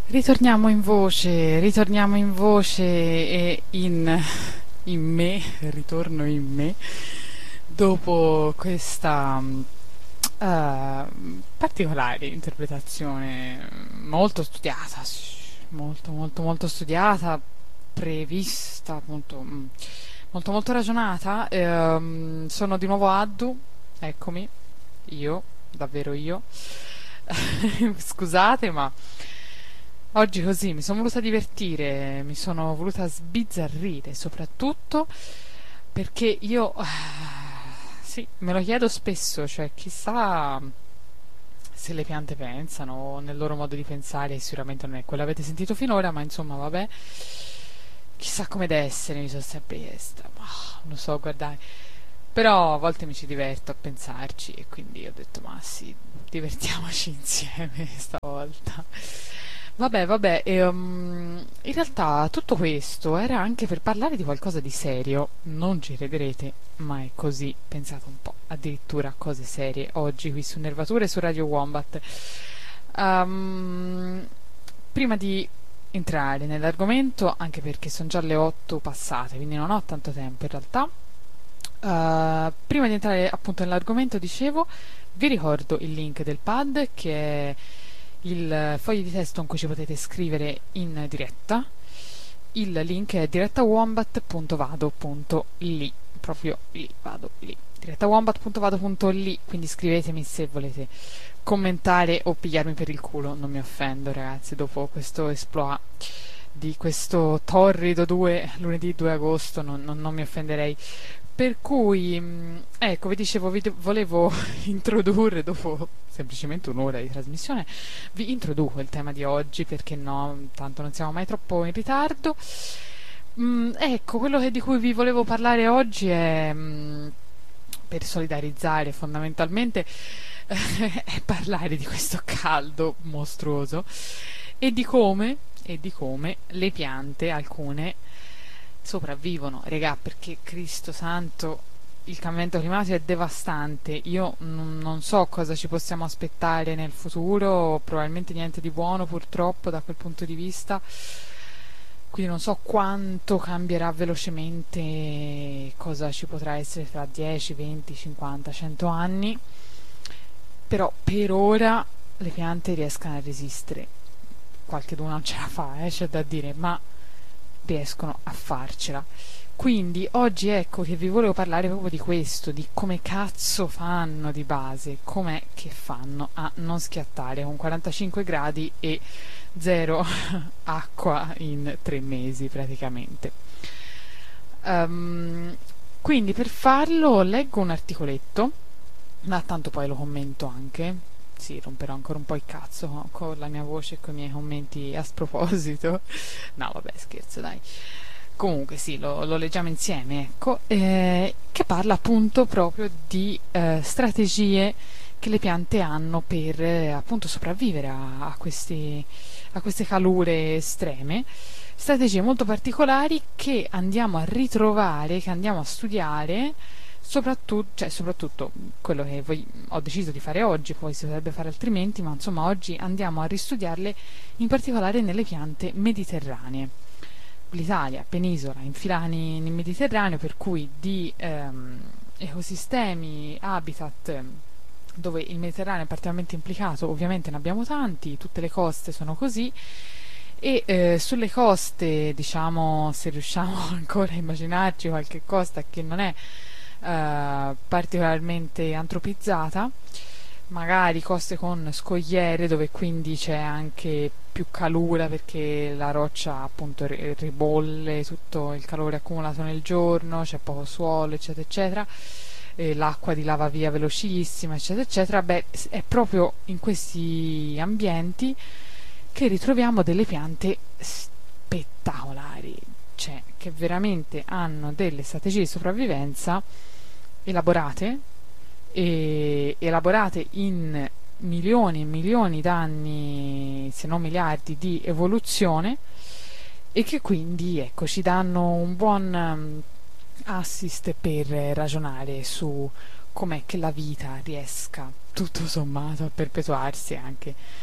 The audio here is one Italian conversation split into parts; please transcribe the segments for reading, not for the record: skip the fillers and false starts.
Ritorniamo in voce e in me, ritorno in me, dopo questa particolare interpretazione molto studiata, molto molto molto studiata, prevista, appunto, molto molto ragionata. Sono di nuovo Addu, eccomi, io, davvero io. Scusate, ma oggi così mi sono voluta divertire, mi sono voluta sbizzarrire, soprattutto perché io, sì, me lo chiedo spesso, cioè chissà se le piante pensano nel loro modo di pensare, sicuramente non è quello che avete sentito finora, ma insomma, vabbè, chissà come deve essere, mi sono sempre chiesta, ma non lo so, guardare. Però a volte mi ci diverto a pensarci e quindi ho detto, ma sì, divertiamoci insieme stavolta. Vabbè, in realtà tutto questo era anche per parlare di qualcosa di serio, non ci crederete, ma è così, pensate un po', addirittura cose serie oggi qui su Nervature e su Radio Wombat. Ehm, Prima di entrare nell'argomento, anche perché sono già le 8 passate, quindi non ho tanto tempo in realtà, prima di entrare appunto nell'argomento, dicevo, vi ricordo il link del pad che è il foglio di testo in cui ci potete scrivere in diretta. Il link è direttawombat.vado.li, proprio lì, vado lì. Direttawombat.vado.li, quindi scrivetemi se volete commentare o pigliarmi per il culo, non mi offendo ragazzi, dopo questo exploit di questo torrido lunedì 2 agosto non mi offenderei. Per cui, ecco, vi dicevo, volevo introdurre, dopo semplicemente un'ora di trasmissione, vi introduco il tema di oggi, perché no, tanto non siamo mai troppo in ritardo. Ecco, di cui vi volevo parlare oggi è, per solidarizzare fondamentalmente, è parlare di questo caldo mostruoso e di come le piante, alcune, sopravvivono, regà, perché Cristo santo, il cambiamento climatico è devastante. Io non so cosa ci possiamo aspettare nel futuro, probabilmente niente di buono purtroppo da quel punto di vista. Quindi non so quanto cambierà velocemente, cosa ci potrà essere tra 10, 20, 50, 100 anni, però per ora le piante riescono a resistere. Qualcheduna non ce la fa, c'è da dire, ma riescono a farcela. Quindi oggi ecco che vi volevo parlare proprio di questo, di come cazzo fanno di base, com'è che fanno a non schiattare con 45 gradi e zero acqua in 3 mesi praticamente. Quindi per farlo leggo un articoletto, ma tanto poi lo commento anche. Sì, romperò ancora un po' il cazzo con la mia voce e con i miei commenti a sproposito. No, vabbè, scherzo, dai. Comunque sì, lo leggiamo insieme, ecco, che parla appunto proprio di strategie che le piante hanno per appunto sopravvivere a queste calure estreme, strategie molto particolari che andiamo a ritrovare, che andiamo a studiare, soprattutto quello che ho deciso di fare oggi, poi si potrebbe fare altrimenti, ma insomma oggi andiamo a ristudiarle in particolare nelle piante mediterranee. L'Italia, penisola, infilati nel Mediterraneo, per cui di ecosistemi, habitat dove il Mediterraneo è particolarmente implicato, ovviamente ne abbiamo tanti, tutte le coste sono così, e sulle coste, diciamo, se riusciamo ancora a immaginarci qualche costa che non è particolarmente antropizzata, magari coste con scogliere dove quindi c'è anche più calura perché la roccia appunto ribolle tutto il calore accumulato nel giorno, c'è poco suolo, eccetera, eccetera, e l'acqua dilava via velocissima, eccetera, eccetera. Beh, è proprio in questi ambienti che ritroviamo delle piante spettacolari, cioè che veramente hanno delle strategie di sopravvivenza elaborate, e elaborate in milioni e milioni d'anni, se non miliardi, di evoluzione, e che quindi ecco ci danno un buon assist per ragionare su com'è che la vita riesca tutto sommato a perpetuarsi anche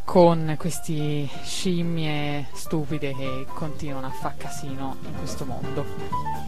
con queste scimmie stupide che continuano a far casino in questo mondo.